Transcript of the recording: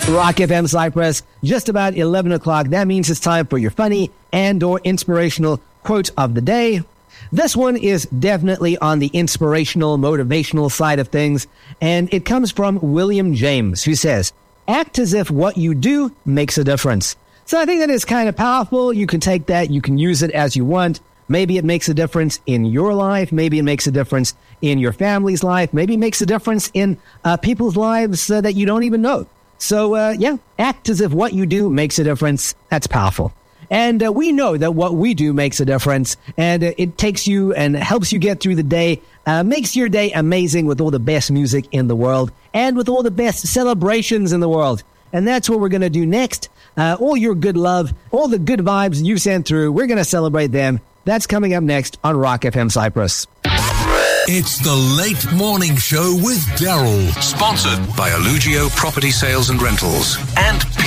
Rock FM Cyprus, just about 11 o'clock. That means it's time for your funny and or inspirational quote of the day. This one is definitely on the inspirational, motivational side of things, and it comes from William James, who says, act as if what you do makes a difference. So I think that is kind of powerful. You can take that, you can use it as you want. Maybe it makes a difference in your life. Maybe it makes a difference in your family's life. Maybe it makes a difference in people's lives that you don't even know. So, act as if what you do makes a difference. That's powerful. And we know that what we do makes a difference. And it takes you and helps you get through the day, makes your day amazing with all the best music in the world and with all the best celebrations in the world. And that's what we're going to do next. All your good love, all the good vibes you sent through, we're going to celebrate them. That's coming up next on Rock FM Cyprus. It's the Late Morning Show with Daryl. Sponsored by Allugio Property Sales and Rentals and